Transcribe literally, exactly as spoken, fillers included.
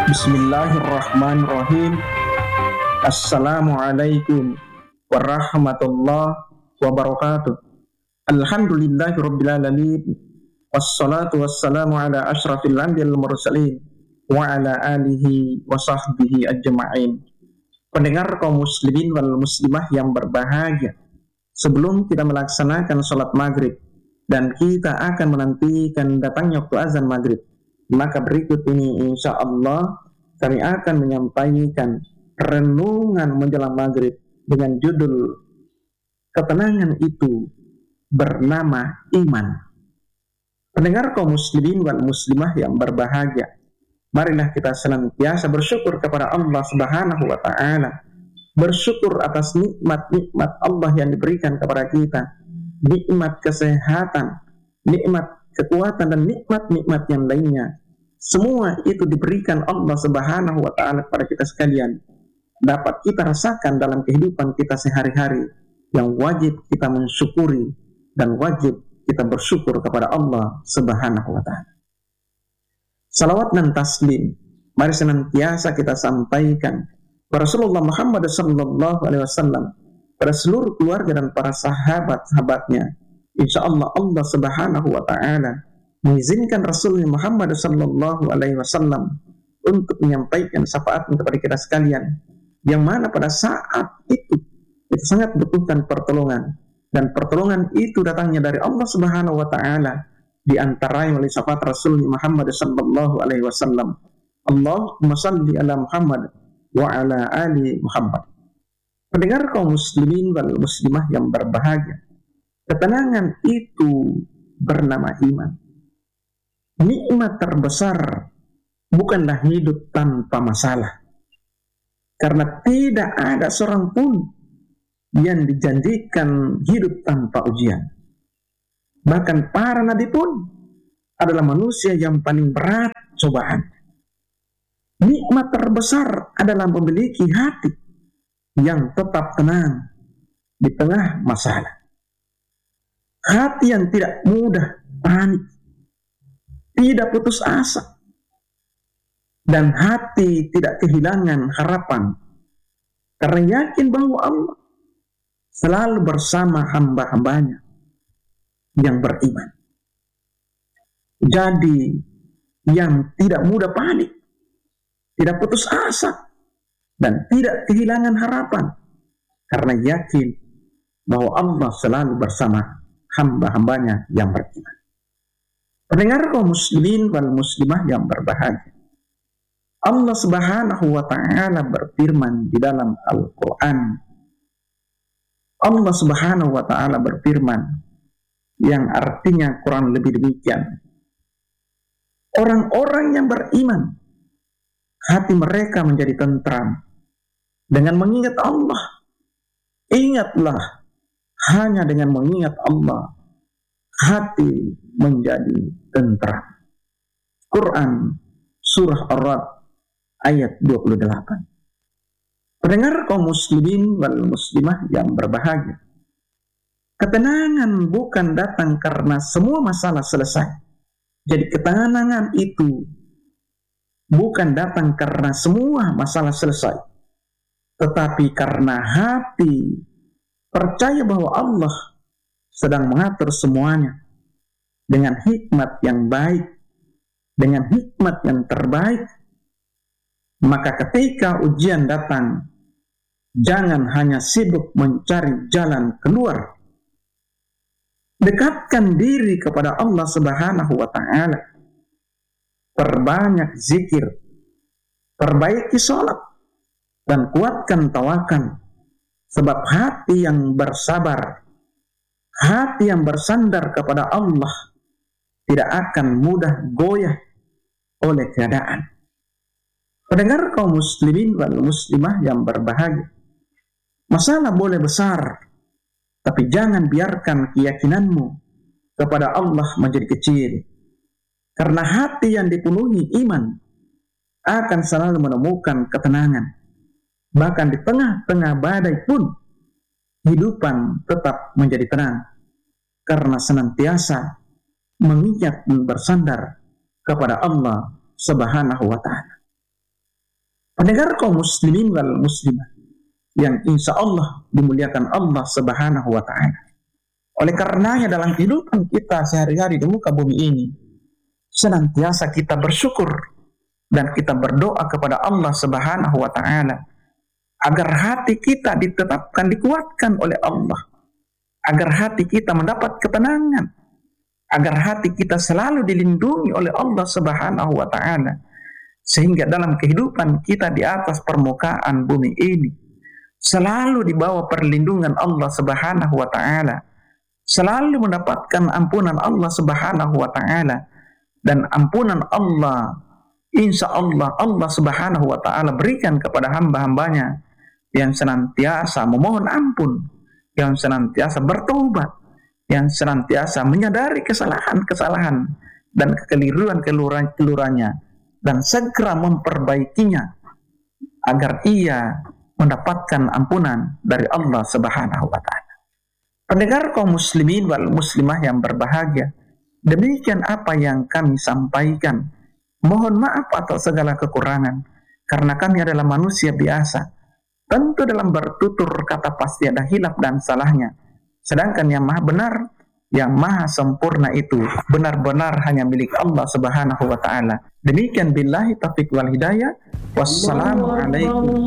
Bismillahirrahmanirrahim. Assalamualaikum warahmatullahi wabarakatuh. Alhamdulillahirabbil alamin. Wassalatu wassalamu ala asyrafil anbiya'il mursalin wa ala alihi wa sahbihi ajma'in. Pendengar kaum muslimin wal muslimah yang berbahagia, sebelum kita melaksanakan salat maghrib dan kita akan menantikan datangnya waktu azan maghrib, maka berikut ini insya Allah kami akan menyampaikan renungan menjelang maghrib dengan judul ketenangan itu bernama iman. Pendengar kaum muslimin wal muslimah yang berbahagia, marilah kita senantiasa bersyukur kepada Allah Subhanahu wa taala. Bersyukur atas nikmat-nikmat Allah yang diberikan kepada kita, nikmat kesehatan, nikmat kekuatan dan nikmat-nikmat yang lainnya. Semua itu diberikan Allah Subhanahu wa taala kepada kita sekalian, dapat kita rasakan dalam kehidupan kita sehari-hari, yang wajib kita mensyukuri dan wajib kita bersyukur kepada Allah Subhanahu wa taala. Salawat dan taslim mari senantiasa kita sampaikan kepada Rasulullah Muhammad sallallahu alaihi wasallam, pada seluruh keluarga dan para sahabat-sahabatnya. Insyaallah Allah Subhanahu wa taala mengizinkan Rasulnya Muhammad sallallahu alaihi wasallam untuk menyampaikan syafaat kepada kita sekalian, yang mana pada saat itu kita sangat butuhkan pertolongan, dan pertolongan itu datangnya dari Allah Subhanahu wa taala, di antaranya melalui syafaat Rasulnya Muhammad sallallahu alaihi wasallam. Allahumma shalli ala Muhammad wa ala ali Muhammad. Pendengar kaum muslimin wal muslimah yang berbahagia, ketenangan itu bernama iman. Nikmat terbesar bukanlah hidup tanpa masalah, karena tidak ada seorang pun yang dijanjikan hidup tanpa ujian. Bahkan para nabi pun adalah manusia yang paling berat cobaan. Nikmat terbesar adalah memiliki hati yang tetap tenang di tengah masalah. Hati yang tidak mudah panik, tidak putus asa, dan hati tidak kehilangan harapan, karena yakin bahwa Allah selalu bersama hamba-hambanya yang beriman. Jadi yang tidak mudah panik, tidak putus asa, dan tidak kehilangan harapan, karena yakin bahwa Allah selalu bersama hamba-hambanya yang beriman. Pendengar kaum muslimin wal muslimah yang berbahagia, Allah Subhanahu wa taala berfirman di dalam Al-Qur'an. Allah Subhanahu wa taala berfirman, yang artinya kurang lebih demikian: orang-orang yang beriman, hati mereka menjadi tentram dengan mengingat Allah. Ingatlah, hanya dengan mengingat Allah hati menjadi tentram. Quran surah Ar-Ra'd ayat dua puluh delapan. Pendengar kaum muslimin wal muslimah yang berbahagia, ketenangan bukan datang karena semua masalah selesai. Jadi ketenangan itu bukan datang karena semua masalah selesai, tetapi karena hati percaya bahwa Allah sedang mengatur semuanya dengan hikmat yang baik, dengan hikmat yang terbaik. Maka ketika ujian datang, jangan hanya sibuk mencari jalan keluar. Dekatkan diri kepada Allah Subhanahu wa taala. Perbanyak zikir, perbaiki sholat, dan kuatkan tawakal. Sebab hati yang bersabar, hati yang bersandar kepada Allah, tidak akan mudah goyah oleh keadaan. Pendengar kaum muslimin wal muslimah yang berbahagia, masalah boleh besar, tapi jangan biarkan keyakinanmu kepada Allah menjadi kecil. Karena hati yang dipenuhi iman akan selalu menemukan ketenangan. Bahkan di tengah-tengah badai pun kehidupan tetap menjadi tenang, karena senantiasa mengingat dan bersandar kepada Allah Subhanahu wa ta'ala. Pendengar kaum muslimin wal muslimah yang insya Allah dimuliakan Allah Subhanahu wa ta'ala. Oleh karenanya dalam kehidupan kita sehari-hari di muka bumi ini, senantiasa kita bersyukur dan kita berdoa kepada Allah Subhanahu wa ta'ala agar hati kita ditetapkan, dikuatkan oleh Allah, agar hati kita mendapat ketenangan, agar hati kita selalu dilindungi oleh Allah Subhanahu wa ta'ala, sehingga dalam kehidupan kita di atas permukaan bumi ini selalu di bawah perlindungan Allah Subhanahu wa ta'ala, selalu mendapatkan ampunan Allah Subhanahu wa ta'ala. Dan ampunan Allah insya Allah Allah Subhanahu wa ta'ala berikan kepada hamba-hambanya yang senantiasa memohon ampun, yang senantiasa bertobat, yang senantiasa menyadari kesalahan-kesalahan dan kekeliruan-keliruannya dan segera memperbaikinya agar ia mendapatkan ampunan dari Allah Subhanahu wa ta'ala. Pendengar kaum muslimin wal muslimah yang berbahagia, demikian apa yang kami sampaikan. Mohon maaf atas segala kekurangan, karena kami adalah manusia biasa. Tentu dalam bertutur kata pasti ada hilaf dan salahnya. Sedangkan yang maha benar, yang maha sempurna itu benar-benar hanya milik Allah Subhanahu wa ta'ala. Demikian billahi taufiq wal hidayah. Wassalamualaikum